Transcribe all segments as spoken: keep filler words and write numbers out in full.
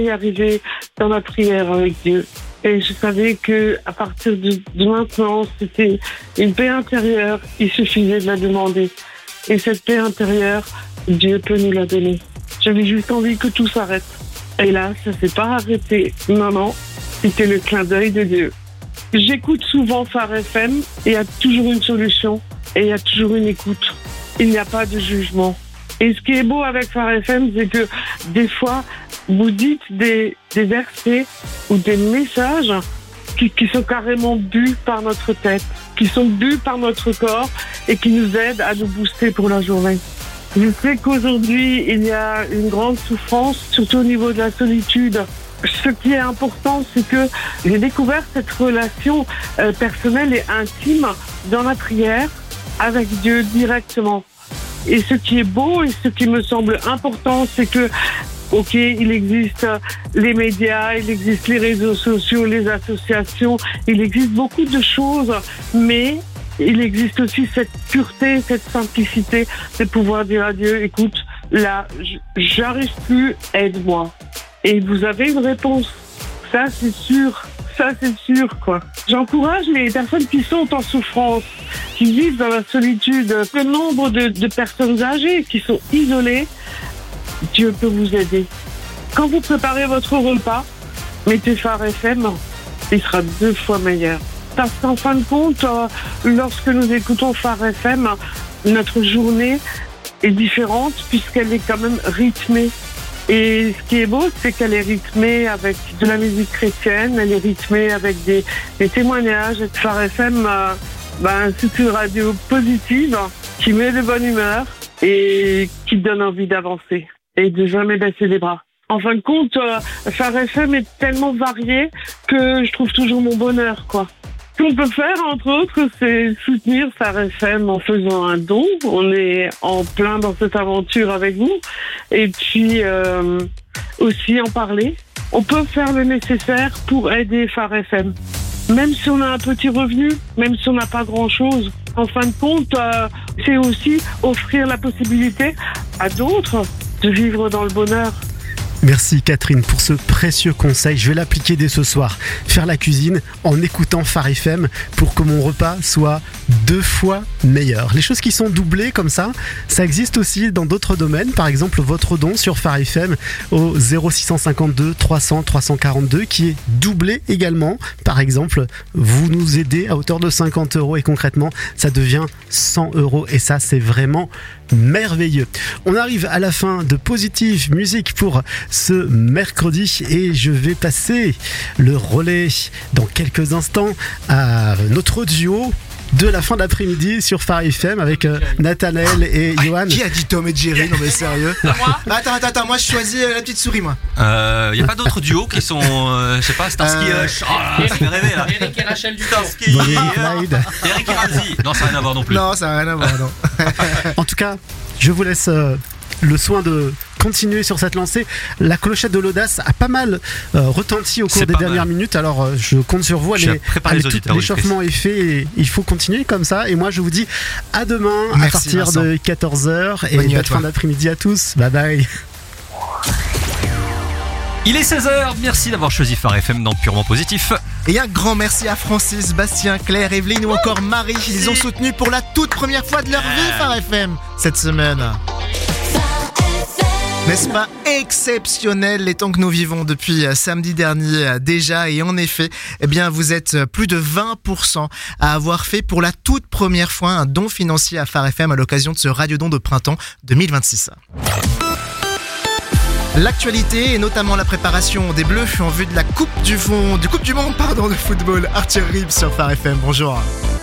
et arriver dans la prière avec Dieu. Et je savais que à partir de, de maintenant, c'était une paix intérieure. Il suffisait de la demander. Et cette paix intérieure, Dieu peut nous la donner. J'avais juste envie que tout s'arrête. Et là, ça s'est pas arrêté. Non, non, c'était le clin d'œil de Dieu. J'écoute souvent Phare F M et il y a toujours une solution et il y a toujours une écoute. Il n'y a pas de jugement. Et ce qui est beau avec Phare F M, c'est que des fois, vous dites des, des versets ou des messages qui, qui sont carrément bu par notre tête, qui sont bu par notre corps et qui nous aident à nous booster pour la journée. Je sais qu'aujourd'hui, il y a une grande souffrance, surtout au niveau de la solitude. Ce qui est important, c'est que j'ai découvert cette relation euh, personnelle et intime dans la prière avec Dieu directement. Et ce qui est beau et ce qui me semble important, c'est que, ok, il existe les médias, il existe les réseaux sociaux, les associations, il existe beaucoup de choses, mais il existe aussi cette pureté, cette simplicité de pouvoir dire à Dieu, écoute, là, j'arrive plus, aide-moi. Et vous avez une réponse. Ça, c'est sûr. Ça, c'est sûr, quoi. J'encourage les personnes qui sont en souffrance, qui vivent dans la solitude, le nombre de, de personnes âgées qui sont isolées. Dieu peut vous aider. Quand vous préparez votre repas, mettez Phare F M, il sera deux fois meilleur. Parce qu'en fin de compte, euh, lorsque nous écoutons Phare F M, notre journée est différente puisqu'elle est quand même rythmée. Et ce qui est beau, c'est qu'elle est rythmée avec de la musique chrétienne, elle est rythmée avec des, des témoignages. Et Phare F M, euh, ben, c'est une radio positive qui met de bonne humeur et qui donne envie d'avancer et de jamais baisser les bras. En fin de compte, euh, Phare F M est tellement varié que je trouve toujours mon bonheur, quoi. Ce qu'on peut faire, entre autres, c'est soutenir Phare F M en faisant un don. On est en plein dans cette aventure avec vous. Et puis, euh, aussi en parler. On peut faire le nécessaire pour aider Phare F M. Même si on a un petit revenu, même si on n'a pas grand-chose. En fin de compte, euh, c'est aussi offrir la possibilité à d'autres de vivre dans le bonheur. Merci Catherine pour ce précieux conseil, je vais l'appliquer dès ce soir. Faire la cuisine en écoutant Phare F M pour que mon repas soit deux fois meilleur. Les choses qui sont doublées comme ça, ça existe aussi dans d'autres domaines. Par exemple, votre don sur Phare F M au zéro six cent cinquante-deux trois cents trois cent quarante-deux qui est doublé également. Par exemple, vous nous aidez à hauteur de cinquante euros et concrètement, ça devient cent euros et ça, c'est vraiment merveilleux. On arrive à la fin de Positive Musique pour ce mercredi et je vais passer le relais dans quelques instants à notre duo de la fin d'après-midi sur Phare F M avec euh, Nathanaël et ah, Johan. Qui a dit Tom et Jerry? Non mais sérieux. Moi Attends, attends, attends, moi je choisis euh, la petite souris moi. Il euh, y a pas d'autres duos qui sont, euh, je sais pas, Starsky et Hutch. Oh là là, ça fait rêver là. Eric et Rachel du Starsky. Bonnie et Clyde. Eric et Ramsey. Non, ça n'a rien à voir non plus. Non, ça n'a rien à voir, non. En tout cas, je vous laisse euh, le soin de continuer sur cette lancée. La clochette de l'audace a pas mal euh, retenti au cours C'est des dernières mal. minutes, alors euh, je compte sur vous. Je Allez, prépare allez, les tout auditeurs, l'échauffement est fait et il faut continuer comme ça. Et moi je vous dis à demain. Merci, à partir Vincent. de quatorze heures et Bonne nuit à belle toi. fin d'après-midi à tous. Bye bye. Il est seize heures, merci d'avoir choisi Phare F M dans Purement Positif. Et un grand merci à Francis, Bastien, Claire, Evelyne ou encore Marie. Ils ont soutenu pour la toute première fois de leur vie Phare F M cette semaine. N'est-ce pas exceptionnel les temps que nous vivons depuis samedi dernier déjà? Et en effet, eh bien, vous êtes plus de vingt pour cent à avoir fait pour la toute première fois un don financier à Phare F M à l'occasion de ce radiodon de printemps deux mille vingt-six. L'actualité et notamment la préparation des Bleus en vue de la Coupe du, fond, du Coupe du Monde pardon, de football. Arthur Ribes sur Phare F M, bonjour.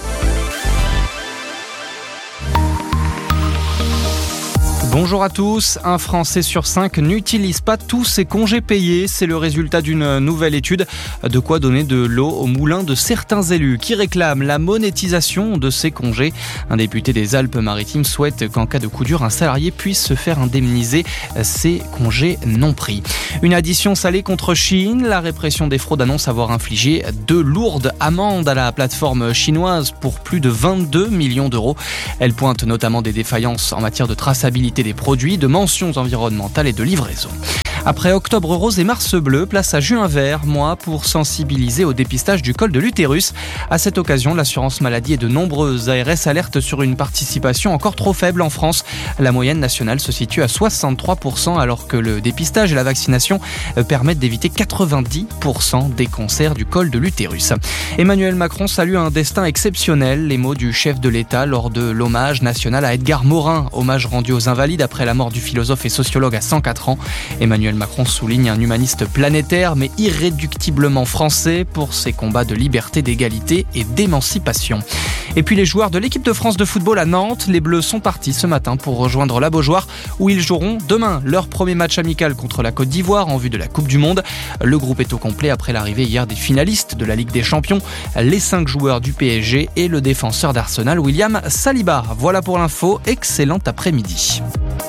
Bonjour à tous, un Français sur cinq n'utilise pas tous ses congés payés. C'est le résultat d'une nouvelle étude. De quoi donner de l'eau au moulin de certains élus qui réclament la monétisation de ces congés. Un député des Alpes-Maritimes souhaite qu'en cas de coup dur, un salarié puisse se faire indemniser ses congés non pris. Une addition salée contre Shein. La répression des fraudes annonce avoir infligé de lourdes amendes à la plateforme chinoise pour plus de vingt-deux millions d'euros. Elle pointe notamment des défaillances en matière de traçabilité des des produits, de mentions environnementales et de livraison. Après Octobre Rose et Mars Bleu, place à Juin Vert, mois pour sensibiliser au dépistage du col de l'utérus. À cette occasion, l'assurance maladie et de nombreuses A R S alertent sur une participation encore trop faible en France. La moyenne nationale se situe à soixante-trois pour cent alors que le dépistage et la vaccination permettent d'éviter quatre-vingt-dix pour cent des cancers du col de l'utérus. Emmanuel Macron salue un destin exceptionnel, les mots du chef de l'État lors de l'hommage national à Edgar Morin, hommage rendu aux Invalides après la mort du philosophe et sociologue à cent quatre ans. Emmanuel Macron souligne un humaniste planétaire mais irréductiblement français pour ses combats de liberté, d'égalité et d'émancipation. Et puis les joueurs de l'équipe de France de football à Nantes, les Bleus sont partis ce matin pour rejoindre la Beaujoire où ils joueront demain leur premier match amical contre la Côte d'Ivoire en vue de la Coupe du Monde. Le groupe est au complet après l'arrivée hier des finalistes de la Ligue des Champions, les cinq joueurs du P S G et le défenseur d'Arsenal William Saliba. Voilà pour l'info, excellent après-midi.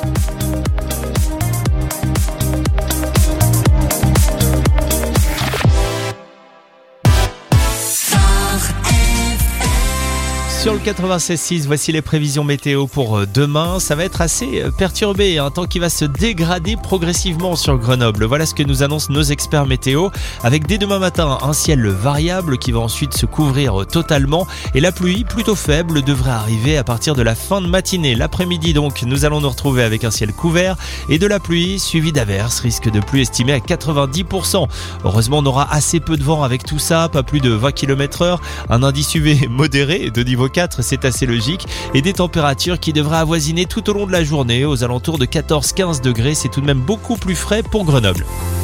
Sur le quatre-vingt-seize six, voici les prévisions météo pour demain. Ça va être assez perturbé, un temps qui va se dégrader progressivement sur Grenoble. Voilà ce que nous annoncent nos experts météo. Avec dès demain matin un ciel variable qui va ensuite se couvrir totalement. Et la pluie, plutôt faible, devrait arriver à partir de la fin de matinée. L'après-midi donc, nous allons nous retrouver avec un ciel couvert et de la pluie suivie d'averses. Risque de pluie estimé à quatre-vingt-dix pour cent. Heureusement, on aura assez peu de vent avec tout ça, pas plus de vingt kilomètres heure. Un indice U V modéré de niveau quatre, c'est assez logique, et des températures qui devraient avoisiner tout au long de la journée aux alentours de quatorze à quinze degrés. C'est tout de même beaucoup plus frais pour Grenoble.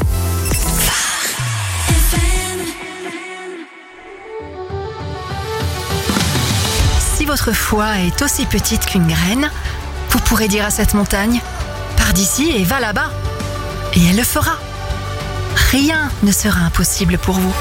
Si votre foi est aussi petite qu'une graine, vous pourrez dire à cette montagne « Pars d'ici et va là-bas ». Et elle le fera. Rien ne sera impossible pour vous.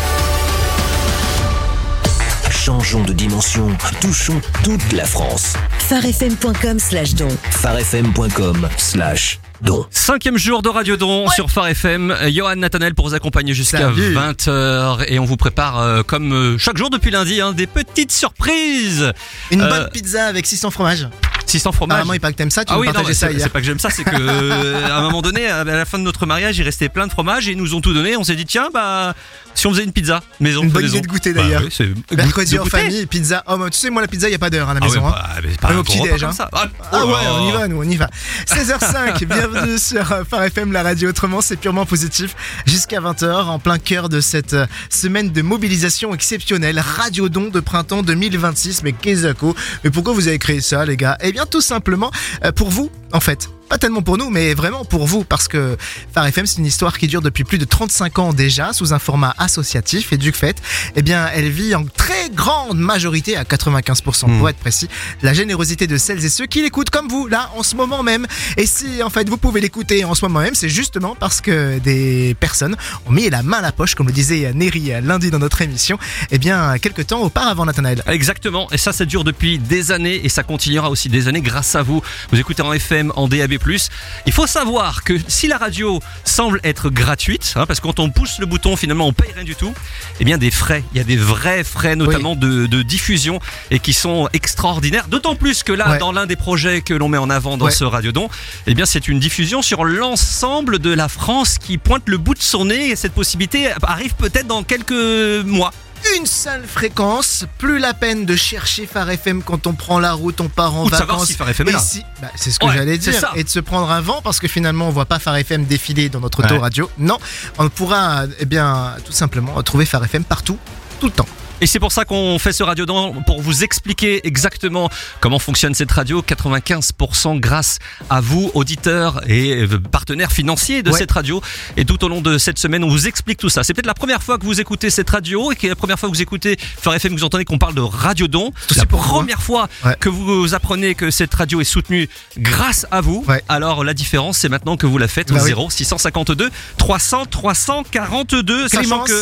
Changeons de dimension, touchons toute la France. farfm point com slash don. farfm point com slash don. Cinquième jour de Radio Don ouais. sur Phare F M. Johan Nathanaël pour vous accompagner jusqu'à Salut. vingt heures. Et on vous prépare, euh, comme euh, chaque jour depuis lundi, hein, des petites surprises. Une euh, bonne pizza avec six cents fromages. six cents fromages. Apparemment, il paraît que t'aimes ça, tu ah veux oui, partager non, ça c'est, hier. c'est pas que j'aime ça, c'est que euh, à un moment donné, à la fin de notre mariage, il restait plein de fromages et ils nous ont tout donné. On s'est dit, tiens, bah, si on faisait une pizza maison. Une bonne maison. idée de goûter d'ailleurs. Bah, oui, c'est mercredi en famille, pizza. Oh, tu sais, moi, la pizza, il n'y a pas d'heure à la ah maison. Ouais, hein. bah, mais pas Même au petit-déj. Hein. Ah, ah oh ouais, on y va, nous, on y va. seize heures cinq, bienvenue sur Phare F M, la radio. Autrement, c'est purement positif. Jusqu'à vingt heures, en plein cœur de cette semaine de mobilisation exceptionnelle. Radio Don de printemps deux mille vingt-six. Mais qu'est-ce que Mais pourquoi vous avez créé ça, les gars? Eh bien, tout simplement, pour vous, en fait. Pas tellement pour nous, mais vraiment pour vous, parce que Phare F M, c'est une histoire qui dure depuis plus de trente-cinq ans déjà, sous un format associatif, et du fait, eh bien, elle vit en très grande majorité, à quatre-vingt-quinze pour cent mmh. pour être précis, la générosité de celles et ceux qui l'écoutent comme vous, là, en ce moment même. Et si, en fait, vous pouvez l'écouter en ce moment même, c'est justement parce que des personnes ont mis la main à la poche, comme le disait Neri lundi dans notre émission, eh bien, quelques temps auparavant, Nathanaël. Exactement, et ça, ça dure depuis des années, et ça continuera aussi des années grâce à vous. Vous écoutez en F M, en D A B plus. Il faut savoir que si la radio semble être gratuite, hein, parce que quand on pousse le bouton, finalement, on paye rien du tout, eh bien, des frais, il y a des vrais frais, notamment oui. de, de diffusion, et qui sont extraordinaires. D'autant plus que là, ouais. dans l'un des projets que l'on met en avant dans ouais. ce Radio Don, eh bien, c'est une diffusion sur l'ensemble de la France qui pointe le bout de son nez, et cette possibilité arrive peut-être dans quelques mois. Une seule fréquence, plus la peine de chercher Phare F M quand on prend la route, on part en Ou vacances. De si Phare F M est là. Si, bah, c'est ce que ouais, j'allais dire. Ça. Et de se prendre un vent parce que finalement on voit pas Phare F M défiler dans notre auto-radio. Ouais. Non, on pourra eh bien tout simplement trouver Phare F M partout, tout le temps. Et c'est pour ça qu'on fait ce Radio Don, pour vous expliquer exactement comment fonctionne cette radio, quatre-vingt-quinze pour cent grâce à vous, auditeurs et partenaires financiers de ouais. cette radio. Et tout au long de cette semaine, on vous explique tout ça. C'est peut-être la première fois que vous écoutez cette radio et que la première fois que vous écoutez Phare F M, que vous entendez qu'on parle de Radio Don. C'est la première fois ouais. que vous apprenez que cette radio est soutenue grâce à vous. Ouais. Alors la différence, c'est maintenant que vous la faites au bah zéro six cent cinquante-deux trois cents trois cent quarante-deux, Clémence. sachant que...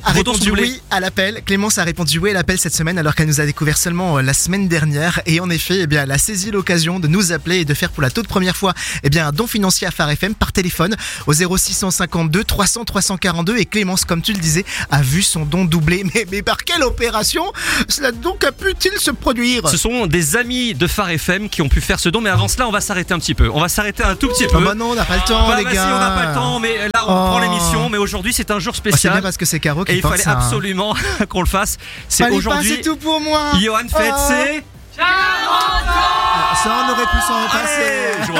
a Votons répondu doublés. oui à l'appel. Clémence a répondu oui à l'appel cette semaine alors qu'elle nous a découvert seulement euh, la semaine dernière. Et en effet, eh bien, elle a saisi l'occasion de nous appeler et de faire pour la toute première fois eh bien, un don financier à Phare F M par téléphone au zéro six cent cinquante-deux trois cents trois cent quarante-deux. Et Clémence, comme tu le disais, a vu son don doublé. Mais, mais par quelle opération cela donc a pu-t-il se produire? Ce sont des amis de Phare F M qui ont pu faire ce don, mais avant cela, on va s'arrêter un petit peu. On va s'arrêter un tout petit peu. Oh bah non, on n'a pas le temps, Bah, les bah gars. si, on n'a pas le temps, mais là, on Oh. prend l'émission. Mais aujourd'hui, c'est un jour Oh, c'est spécial. bien parce que c'est Caro qui et il porte fallait ça, hein. absolument qu'on le fasse. C'est Fallait pas, aujourd'hui. c'est tout pour moi. Johan fête, Oh. c'est. Ça, on aurait pu s'en passer. Allez,